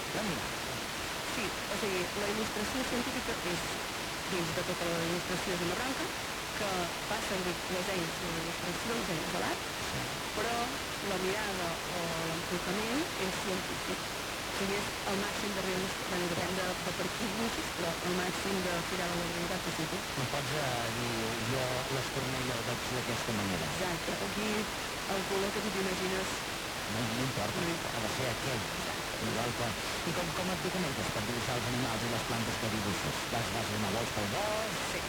La mirada. Sí, o sigui, la il·lustració científica és, dins de tota la il·lustració és una branca, que fa servir les eines de la il·lustració, les eines de l'art, Sí. però la mirada o l'enfocament és científic. O sigui, és el màxim de realisme, bueno, depèn de per qui dibuixis, però el màxim de fidel a la realitat possible. No pots dir, jo l'escornell el veig d'aquesta manera. Exacte, aquí el color que tu t'imagines. No importa, ha de ser aquell. Igual que... I com et documentes per dibuixar els animals i les plantes que dibuixes? Vas anar vols pel bosc? Sí.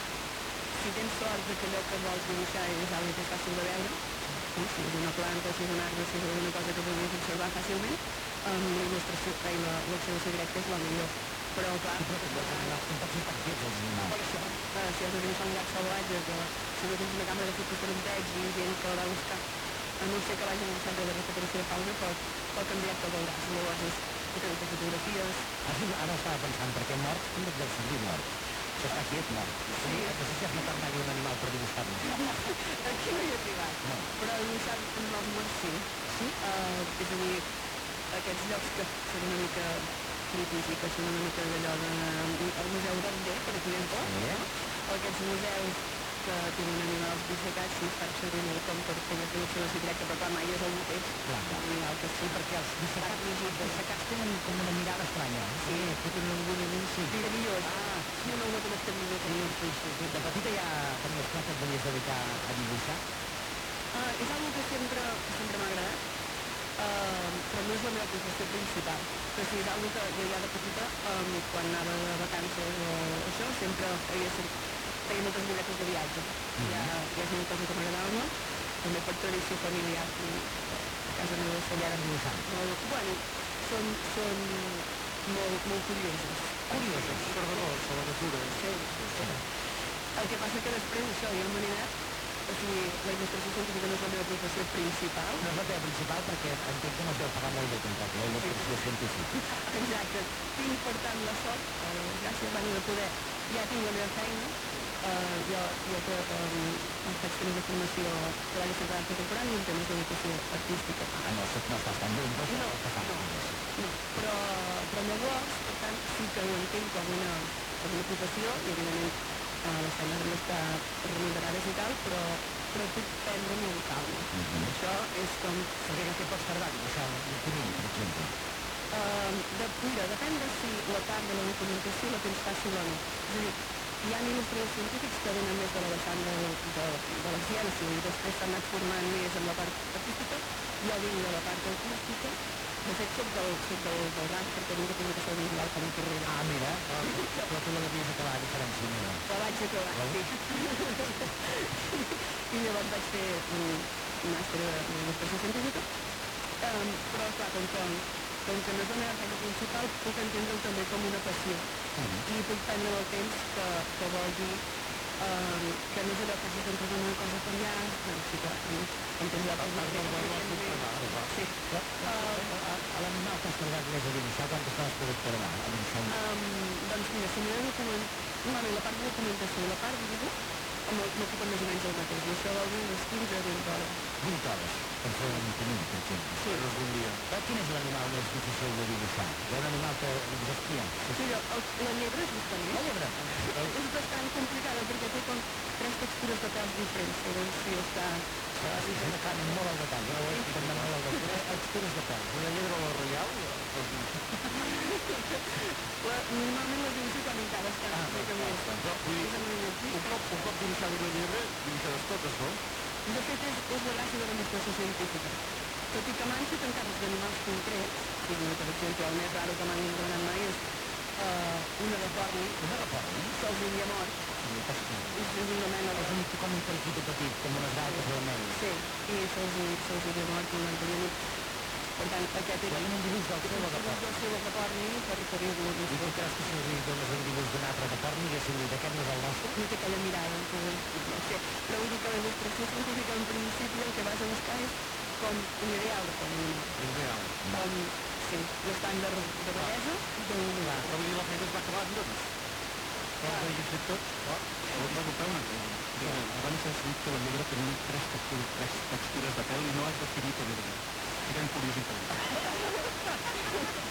Si tens sort que allò que vols dibuixar és algo que és fàcil de veure, si és una planta, si és un arbre, si és alguna cosa que puguis observar fàcilment, l'il·lustració i l'observació directa és la millor. Però, clar, Els animals són tots impactits, els animals. per això, si has de dibuixar un gat salvatge, que si no tens una càmera de fotogrametreig i gent que la va buscar, a no ser que vagi a un centre de recuperació de fauna, pot canviar tot el gas. Llavors és diferents fotografies. Ara estava pensant, perquè mort, com et deu servir mort? Això està quiet, mort. Sí. No sé si has matat mai un animal per dibuixar-lo. Aquí no hi he arribat, No. però he dibuixat animals morts sí. Sí? És a dir, aquests llocs que són una mica crítics i que són una mica d'allò el museu d'Andé, per exemple, Sí. o aquests museus que tenen animals dissecats, sí, es fan servir molt com per fer aquesta observació directa, però clar, mai és el mateix. Clar. L'animal que sí, Perquè els dissecats tenen com una mirada estranya. Sí. Tenen un moviment, sí. meravellós. Sí, no ho noto més que ningú. De petita ja tenies clar que et volies dedicar a dibuixar? És una que sempre m'ha agradat, però no és la meva professió principal. Però sí, és una que jo ja de petita, quan anava de vacances o això, sempre feia moltes llibretes de viatge. Ja és una cosa que m'agradava molt, també per tradició familiar. A casa meva s'allà dibuixant. Bueno, són molt curioses. Curioses. Observadors de la natura. Sí. El que passa que després això ja m'ha animat, o sigui, la il·lustració científica no és la meva professió principal. No és la teva principal perquè entenc que no es deu pagar molt bé tampoc, la il·lustració científica. Exacte. Tinc, per tant, la sort, gràcies a de poder, ja tinc la meva feina. Jo faig temes de formació de l'àrea central contemporània i en temes d'educació artística. No estàs tan lluny, però No, però llavors, per tant, sí que ho entenc com una professió i, evidentment, les feines han d'estar remunerades i tal, però puc prendre molt calma. Això és com... perquè què pots tardar a dibuixar un conill, per exemple? Mira, depèn de si la part de la documentació la tens fàcil o no. És a dir, hi ha il·lustradors científics que venen més de la vessant de la ciència i després s'han anat formant més en la part artística. Jo vinc de la part artística. De fet, soc del RAC perquè vinc de comunicació audiovisual com a carrera. Mira, però tu la devies acabar a diferència meva. La vaig acabar, sí. I llavors vaig fer un màster en il·lustració científica. Però, clar, com que no és la meva feina principal, puc entendre'l també com una passió. I puc prendre el temps que vol dir que no és allò que si t'entres en una cosa per allà, sí que em tens allò per sí. A l'animal que has tardat més a dibuixar, quantes hores podes tardar a dibuixar? Doncs mira, si m'he de normalment la part de documentació i la part de dibuix m'ocupen més o menys el mateix. I això vol dir unes 15 a 20 hores. 20 hores, per fer un conill, per exemple. Sí. Però d'un dia. Quin és l'animal més difícil de dibuixar? Hi ha un animal que desespia. Sí, la llebre, justament. La llebre? És bastant complicada perquè té com 3 textures de pèls diferents. Segons si està... Sí, clar, molt al detall. Jo ho he explicat molt al detall. Textures de pèl. Una llebre a la Royal? Normalment la dibuixo quan encara està una mica més. Un cop dibuixada una llebre, dibuixades totes, no? De fet, és la gràcia de la il·lustració científica. Tot i que m'han fet encàrrecs d'animals concrets, per exemple, el més raro que m'han donat mai és una de corni. Una reforma? Se'ls diria mort. És una mena de... És com un periquito petit, com unes galtes vermelles. Sí, i se'ls diria mort i l'entenien. Per tant, aquest era un dibuix del seu agaporni per dir-lo. I tu creus que si els dones un dibuix d'un altre agaporni haguessin dit aquest no és el nostre? No té aquella mirada, no sé. Però vull dir que la il·lustració científica en principi el que vas a buscar és com un ideal de com un Ideal. com, sí, l'estàndard de bellesa d'un animal. Però vull dir, la feina es va acabar, doncs. Quan ho hagi fet tot, ho va notar una cosa. Abans has dit que la llebre tenia tres textures de pèl i no has definit a llebre. Era en curiositat.